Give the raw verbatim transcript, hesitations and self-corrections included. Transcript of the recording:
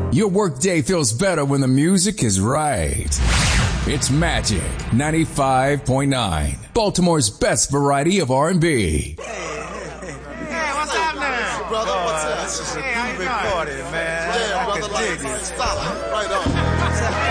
Your workday feels better when the music is right. It's Magic ninety-five point nine, Baltimore's best variety of R and B. Hey, hey, hey. Hey, what's up now? Brother, what's up? This is a groovy party, man. Yeah, brother, like, stop. Right on.